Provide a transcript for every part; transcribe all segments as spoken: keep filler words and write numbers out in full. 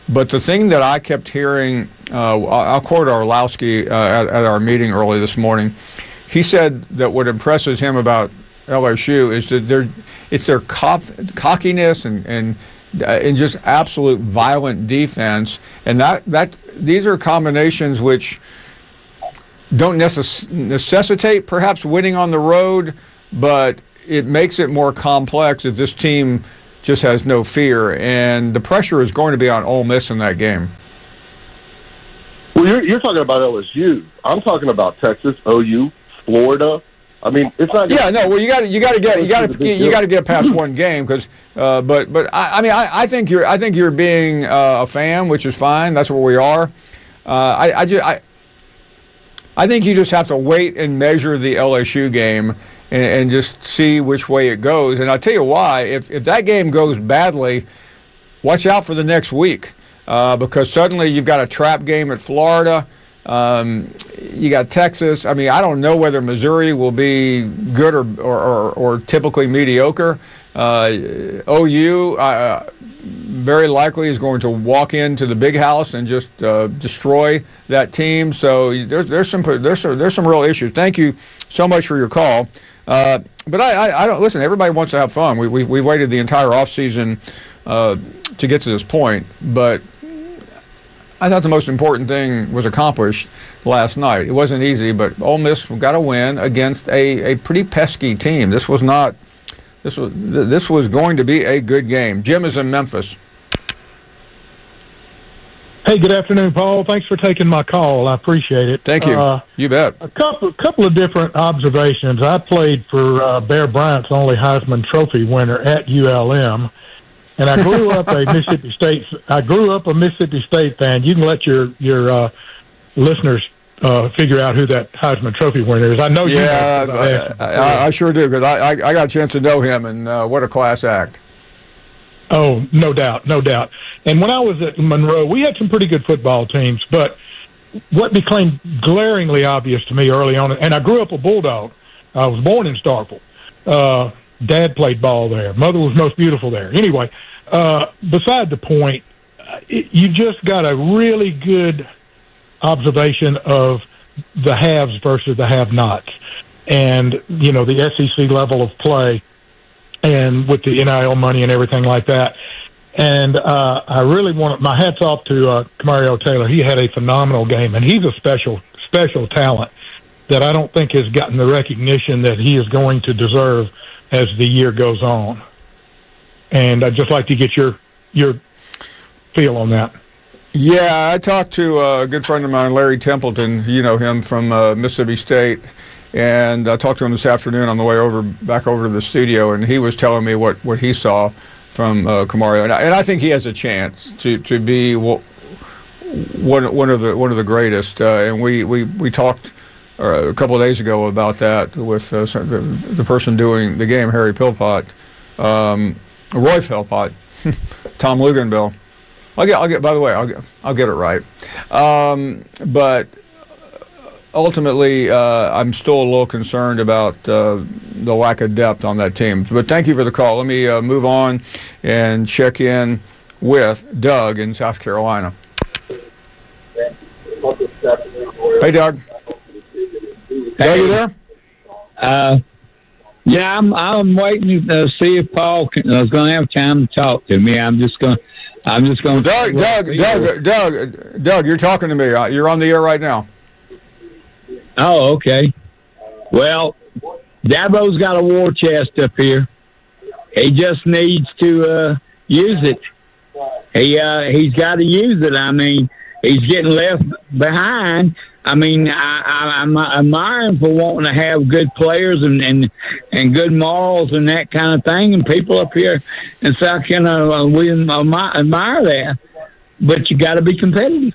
But the thing that I kept hearing, uh, I'll quote Orlowski uh, at, at our meeting early this morning. He said that what impresses him about L S U is that they're, it's their cock, cockiness and and, uh, and just absolute violent defense, and that that these are combinations which don't necess- necessitate perhaps winning on the road, but it makes it more complex if this team just has no fear, and the pressure is going to be on Ole Miss in that game. Well, you're, you're talking about L S U. I'm talking about Texas, O U, Florida. I mean, it's not. Yeah, no. Well, you got to you got to get you got to you got to get past one game because. Uh, but but I, I mean I, I think you're I think you're being uh, a fan, which is fine. That's what we are. Uh, I I, just, I I think you just have to wait and measure the L S U game and, and just see which way it goes. And I'll tell you why. If if that game goes badly, watch out for the next week uh, because suddenly you've got a trap game at Florida. Um, you got Texas. I mean, I don't know whether Missouri will be good or or, or, or typically mediocre. Uh, O U uh, very likely is going to walk into the big house and just uh, destroy that team. So there's there's some there's some, there's some real issues. Thank you so much for your call. Uh, but I, I, I don't listen. Everybody wants to have fun. We we we waited the entire offseason uh, to get to this point, but I thought the most important thing was accomplished last night. It wasn't easy, but Ole Miss got a win against a, a pretty pesky team. This was not. This was this was going to be a good game. Jim is in Memphis. Hey, good afternoon, Paul. Thanks for taking my call. I appreciate it. Thank you. Uh, you bet. A couple couple of different observations. I played for uh, Bear Bryant's only Heisman Trophy winner at U L M. And I grew up a Mississippi State. I grew up a Mississippi State fan. You can let your your uh, listeners uh, figure out who that Heisman Trophy winner is. I know. Yeah, you know, I, I, I sure do because I, I I got a chance to know him, and uh, what a class act. Oh, no doubt, no doubt. And when I was at Monroe, we had some pretty good football teams. But what became glaringly obvious to me early on, and I grew up a Bulldog. I was born in Starkville. Uh, Dad played ball there. Mother was most beautiful there. Anyway, uh, beside the point, it, you just got a really good observation of the haves versus the have-nots. And, you know, the S E C level of play and with the N I L money and everything like that. And uh, I really want my hats off to uh, Mario Taylor. He had a phenomenal game, and he's a special, special talent that I don't think has gotten the recognition that he is going to deserve as the year goes on. And I'd just like to get your your feel on that. Yeah, I talked to a good friend of mine, Larry Templeton. You know him from uh, Mississippi State. And I talked to him this afternoon on the way over back over to the studio, and he was telling me what, what he saw from uh, Kamario. And I, and I think he has a chance to, to be one, one of the one of the greatest. Uh, and we, we, we talked Uh, a couple of days ago about that with uh, the, the person doing the game, Harry Philpott, um, Roy Philpott, Tom Luganbill. I'll get, I'll get. By the way, I'll get, I'll get it right. Um, but ultimately, uh, I'm still a little concerned about uh, the lack of depth on that team. But thank you for the call. Let me uh, move on and check in with Doug in South Carolina. Hey, Doug. Hey, are you there? Uh, yeah, I'm. I'm waiting to see if Paul can, uh, is going to have time to talk to me. I'm just going. I'm just going. Doug, Doug, Doug, Doug, Doug, you're talking to me. You're on the air right now. Oh, okay. Well, Dabo's got a war chest up here. He just needs to uh, use it. He uh, he's got to use it. I mean, he's getting left behind. I mean, I, I, I'm admire him for wanting to have good players and, and and good morals and that kind of thing. And people up here in South Carolina, we admire that. But you got to be competitive.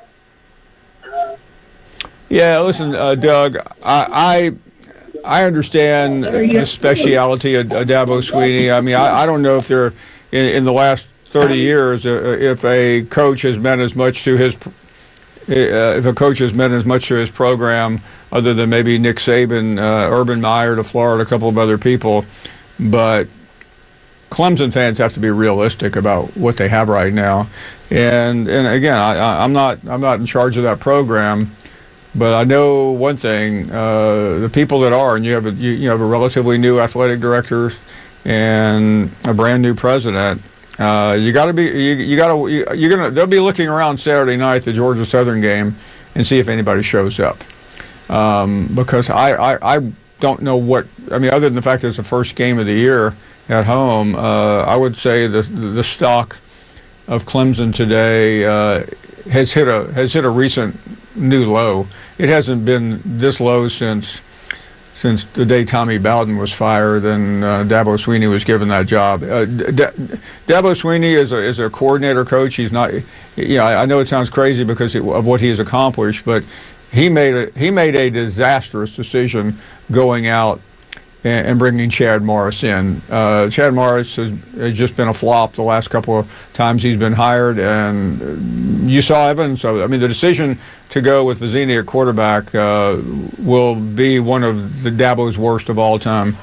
Yeah, listen, uh, Doug, I, I I understand the speciality of, of Dabo Swinney. I mean, I, I don't know if they're in, in the last thirty years uh, if a coach has meant as much to his. Uh, if a coach has meant as much to his program, other than maybe Nick Saban, uh, Urban Meyer to Florida, a couple of other people, but Clemson fans have to be realistic about what they have right now. And and again, I, I'm not I'm not in charge of that program, but I know one thing: uh, the people that are, and you have a you, you have a relatively new athletic director and a brand new president. Uh, you got to be you, you got to you, you're gonna they'll be looking around Saturday night, the Georgia Southern game, and see if anybody shows up. Um, because I, I I don't know what I mean other than the fact that it's the first game of the year at home. Uh, I would say the the stock of Clemson today uh, has hit a has hit a recent new low. It hasn't been this low since since the day Tommy Bowden was fired and uh, Dabo Swinney was given that job. Uh, D- Dabo Swinney is a is a coordinator coach. He's not. You know, I, I know it sounds crazy because of what he has accomplished, but he made a he made a disastrous decision going out and bringing Chad Morris in. Uh, Chad Morris has, has just been a flop the last couple of times he's been hired, and you saw evidence of it. I mean, the decision to go with Vizzini at quarterback uh, will be one of the Dabo's worst of all time.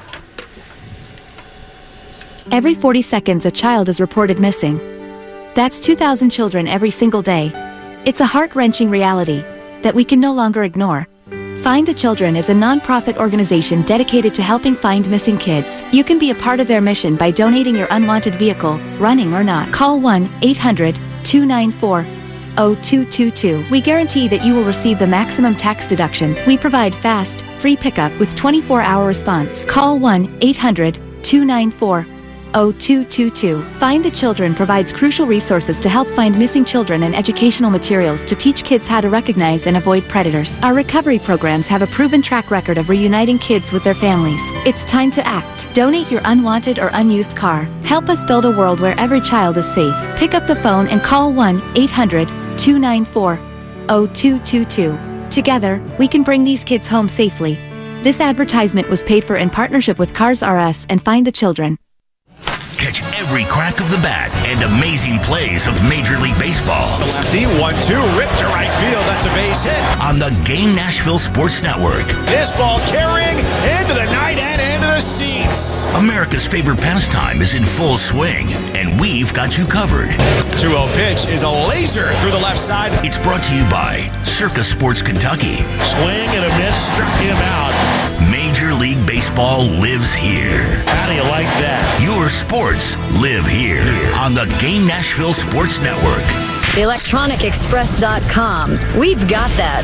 Every forty seconds, a child is reported missing. That's two thousand children every single day. It's a heart-wrenching reality that we can no longer ignore. Find the Children is a non-profit organization dedicated to helping find missing kids. You can be a part of their mission by donating your unwanted vehicle, running or not. Call one eight hundred two nine four zero two two two. We guarantee that you will receive the maximum tax deduction. We provide fast, free pickup with twenty-four hour response. Call one eight hundred two nine four zero two two two. Find the Children provides crucial resources to help find missing children and educational materials to teach kids how to recognize and avoid predators. Our recovery programs have a proven track record of reuniting kids with their families. It's time to act. Donate your unwanted or unused car. Help us build a world where every child is safe. Pick up the phone and call one eight hundred two nine four zero two two two. Together, we can bring these kids home safely. This advertisement was paid for in partnership with Cars R Us and Find the Children. Catch every crack of the bat and amazing plays of Major League Baseball. The lefty, one two, ripped to right field. That's a base hit. On the Game Nashville Sports Network. This ball carrying into the night and into the seats. America's favorite pastime is in full swing, and we've got you covered. two oh pitch is a laser through the left side. It's brought to you by Circa Sports Kentucky. Swing and a miss, struck him out. Major League Baseball lives here. How do you like that? Your sports live here on the Game Nashville Sports Network. electronic express dot com. We've got that.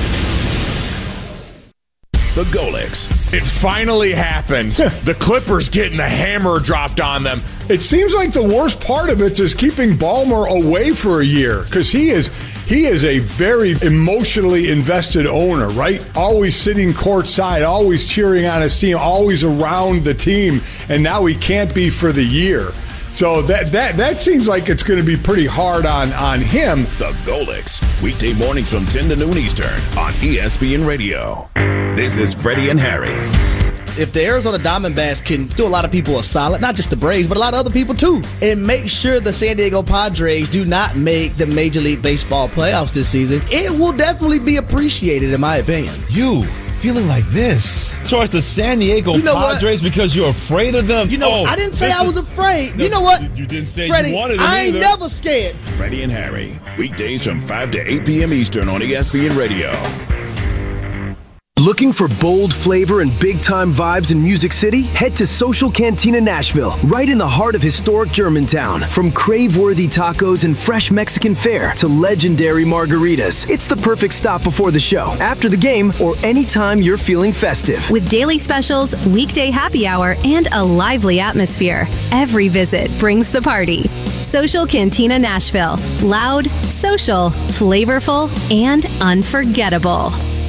The Golics. It finally happened. The Clippers getting the hammer dropped on them. It seems like the worst part of it is keeping Ballmer away for a year because he is he is a very emotionally invested owner, right? Always sitting courtside, always cheering on his team, always around the team, and now he can't be for the year. So that that that seems like it's going to be pretty hard on, on him. The Golics, weekday mornings from ten to noon Eastern on E S P N Radio. This is Freddie and Harry. If the Arizona Diamondbacks can do a lot of people a solid, not just the Braves, but a lot of other people too, and make sure the San Diego Padres do not make the Major League Baseball playoffs this season, it will definitely be appreciated, in my opinion. You feeling like this towards the San Diego you know Padres what? Because you're afraid of them? You know, oh, I didn't say I was afraid. No, you know what? You didn't say Freddie, you wanted them I ain't either. never scared. Freddie and Harry, weekdays from five to eight p.m. Eastern on E S P N Radio. Looking for bold flavor and big-time vibes in Music City? Head to Social Cantina Nashville, right in the heart of historic Germantown. From crave-worthy tacos and fresh Mexican fare to legendary margaritas, it's the perfect stop before the show, after the game, or anytime you're feeling festive. With daily specials, weekday happy hour, and a lively atmosphere, every visit brings the party. Social Cantina Nashville. Loud, social, flavorful, and unforgettable.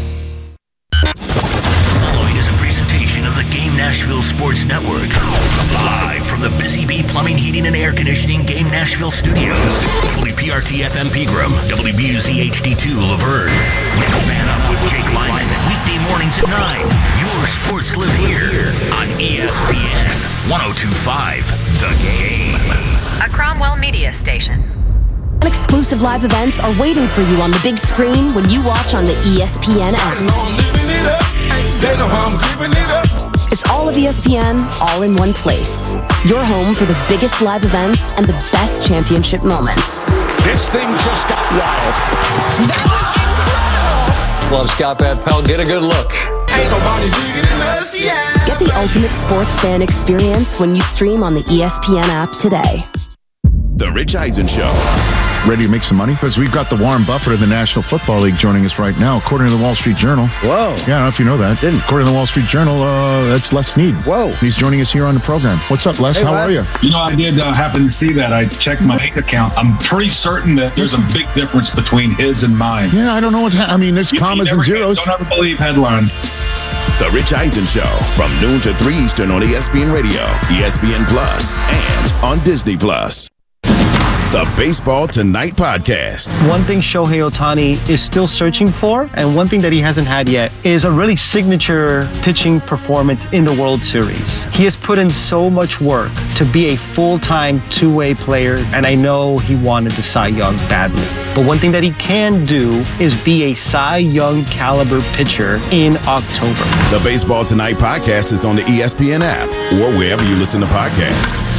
Following is a presentation of the Game Nashville Sports Network. Live from the Busy Bee Plumbing, Heating, and Air Conditioning Game Nashville Studios. W P R T F M Pegram, W B U Z H D two Laverne. Next Man Up with Jake Lyman. Weekday mornings at nine. Your sports live here on E S P N one oh two point five The Game. A Cromwell Media Station. Exclusive live events are waiting for you on the big screen when you watch on the E S P N app. They know how I'm giving it up. It's all of E S P N, all in one place. Your home for the biggest live events and the best championship moments. This thing just got wild. Love Scott Van Pelt. Get a good look. Ain't nobody bigger than us, yeah. Get the ultimate sports fan experience when you stream on the E S P N app today. The Rich Eisen Show. Ready to make some money? Because we've got the Warren Buffett of the National Football League joining us right now, according to the Wall Street Journal. Whoa. Yeah, I don't know if you know that. Didn't. According to the Wall Street Journal, uh, that's Les Snead. Whoa. He's joining us here on the program. What's up, Les? Hey, How Les. are you? You know, I did uh, happen to see that. I checked my bank account. I'm pretty certain that there's a big difference between his and mine. Yeah, I don't know what's happening. I mean, there's You- commas you never and zeros. Don't ever believe headlines. The Rich Eisen Show from noon to three Eastern on E S P N Radio, E S P N Plus, and on Disney Plus. The Baseball Tonight Podcast. One thing Shohei Ohtani is still searching for, and one thing that he hasn't had yet, is a really signature pitching performance in the World Series. He has put in so much work to be a full-time two-way player, and I know he wanted the Cy Young badly. But one thing that he can do is be a Cy Young caliber pitcher in October. The Baseball Tonight Podcast is on the E S P N app or wherever you listen to podcasts.